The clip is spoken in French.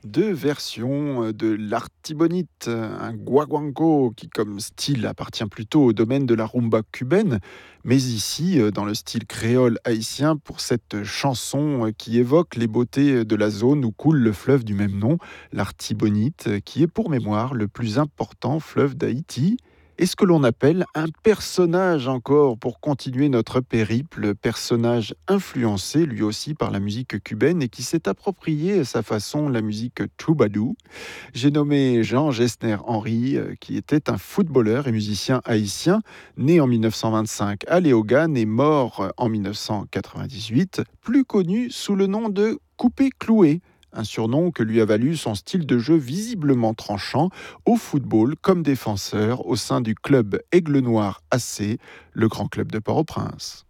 deux versions de l'artibonite, un guaguancó qui comme style appartient plutôt au domaine de la rumba cubaine, mais ici dans le style créole haïtien pour cette chanson qui évoque les beautés de la zone où coule le fleuve du même nom, l'artibonite, qui est pour mémoire le plus important fleuve d'Haïti et ce que l'on appelle un personnage encore pour continuer notre périple, personnage influencé lui aussi par la musique cubaine et qui s'est approprié à sa façon la musique troubadour. J'ai nommé Jean Gessner Henry, qui était un footballeur et musicien haïtien, né en 1925 à Léogane et mort en 1998, plus connu sous le nom de Coupé Cloué, un surnom que lui a valu son style de jeu visiblement tranchant au football comme défenseur au sein du club Aigle Noir AC, le grand club de Port-au-Prince.